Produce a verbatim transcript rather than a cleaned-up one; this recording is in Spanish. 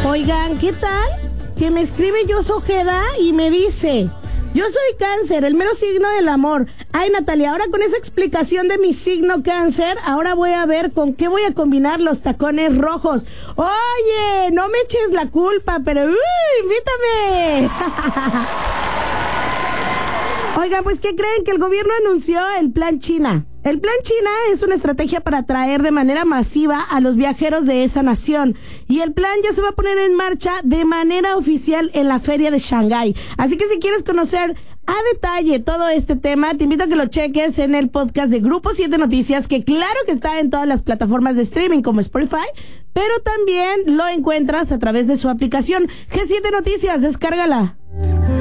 Oigan, ¿qué tal? Que me escribe Jos Ojeda y me dice: yo soy Cáncer, el mero signo del amor. Ay, Natalia, ahora con esa explicación de mi signo Cáncer, ahora voy a ver con qué voy a combinar los tacones rojos. Oye, no me eches la culpa, pero ¡uy, invítame! Oigan, pues ¿qué creen? Que el gobierno anunció el Plan China. El Plan China es una estrategia para atraer de manera masiva a los viajeros de esa nación. Y el plan ya se va a poner en marcha de manera oficial en la feria de Shanghái. Así que si quieres conocer a detalle todo este tema, te invito a que lo cheques en el podcast de Grupo siete Noticias, que claro que está en todas las plataformas de streaming como Spotify, pero también lo encuentras a través de su aplicación G siete Noticias. Descárgala.